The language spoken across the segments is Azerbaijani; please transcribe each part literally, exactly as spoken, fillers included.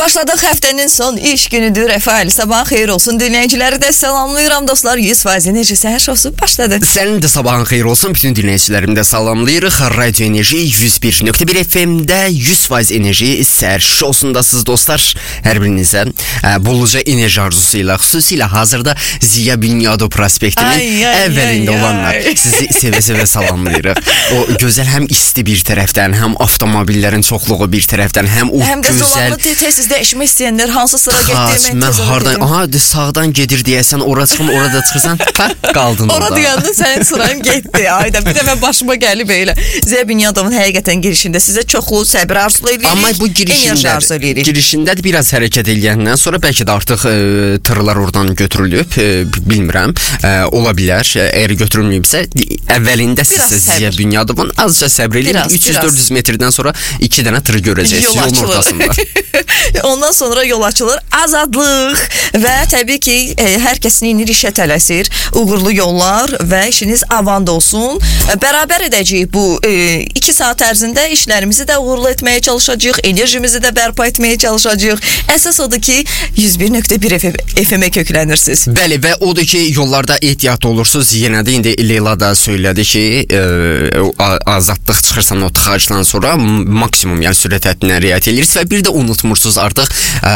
Başladıq həftənin son iş günüdür. Rəfail, sabahın xeyir olsun. Dinləyiciləri də salamlayıram dostlar. yüz faiz enerji səhər şosu başladı. Sənin də sabahın xeyir olsun. Bütün dinləyicilərimi də salamlayırıq. Radio Enerji yüz bir nöqtə bir F M-də yüz faiz enerji səhər şosundasınız dostlar. Hər birinizə bolluca enerji arzusuyla, xüsusilə hazırda Ziya Bünyadov prospektinin əvvəlində olanlar sizi sevə-sevə salamlayırıq. O gözəl həm isti bir tərəfdən, həm avtomobillərin çoxluğu bir tərəfdən, həm o həm gözəl... Həm də tez-tez dəyişmək istəyənlər hansı sıra getdirmək mən hardan, aha sağdan gedir deyəsən, ora çıxım, orada çıxırsan, hə, qaldın orada. Orada yandın, sənin sıran getdi. Ayda bir dəfə başıma gəlib elə. Ziya Bünyadovun həqiqətən girişində sizə çoxlu səbir arzu edirik. Amma bu girişində, girişində də biraz hərəkət eləyəndən sonra bəlkə də artıq e, tırlar oradan götürülüb, e, bilmirəm, e, ola bilər. Əgər götürülməyibsə, əvvəlində sizə Ziya Bünyadovun azca səbr eləyin. üç yüz dörd yüz metrdən sonra iki dənə tırı görəcəksiniz yol yolun ortasında. Ondan sonra yol açılır, azadlıq və təbii ki, e, hər kəsin inir işə tələsir, uğurlu yollar və işiniz avand olsun. E, bərabər edəcəyik bu e, iki saat ərzində işlərimizi də uğurlu etməyə çalışacağıq, enerjimizi də bərpa etməyə çalışacağıq. Əsas odur ki, yüz bir nöqtə bir F M-ə köklənirsiniz. Bəli, və odur ki, yollarda ehtiyatlı olursunuz. Yenə də indi Leyla da söylədi ki, e, azadlıq çıxırsan o tıxacdan sonra maksimum yəni sürət həddinə riayət edirsiniz və bir də unutmursunuz artıq e,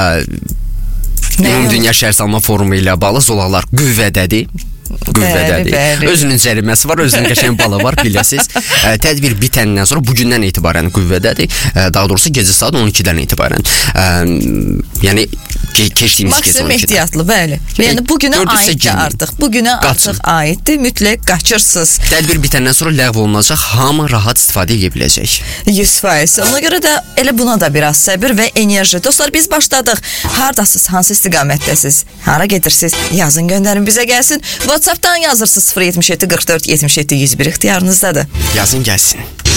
Ümum Dünya Şəhər Salma Forumu ilə bağlı zolaqlar qüvvədədir. Qüvvədədir. Bəli, bəli. Özünün cəriməsi var, özünün qəşəng balı var, biləsiniz. e, tədbir bitəndən sonra bugündən etibarən qüvvədədir. E, daha doğrusu gecə saat on ikidən etibarən. E, yəni ke keçdiyimiz gecə maksimum ehtiyatlı, bəli. Yəni bugünə aiddir artıq. Bugünə artıq aiddir. Mütləq qaçırsınız. Tədbir bitəndən sonra ləğv olunacaq. Hamı rahat istifadə edə biləcək. yüz faiz. Ona görə də elə buna da biraz səbir və enerji. Dostlar, biz başladıq. Hardasınız? Hansı istiqamətdəsiz? Hara gedirsiniz? Yazın, göndərin, bizə gəlsin. WhatsApp-dan yazırsınız sıfır yetmiş yeddi qırx dörd yetmiş yeddi yüz bir ixtiyarınızdadır. Yazın gəlsin.